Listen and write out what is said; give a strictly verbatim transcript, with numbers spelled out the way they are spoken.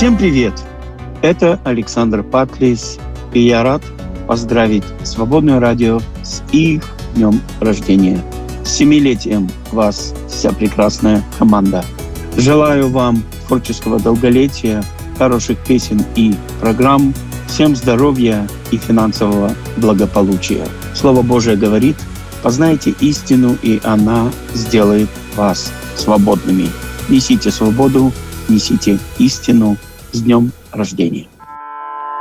Всем привет! Это Александр Патлис, и я рад поздравить Свободное радио с их днем рождения. С семилетием вас, вся прекрасная команда. Желаю вам творческого долголетия, хороших песен и программ, всем здоровья и финансового благополучия. Слово Божие говорит: познайте истину, и она сделает вас свободными. Несите свободу, несите истину. С днем рождения!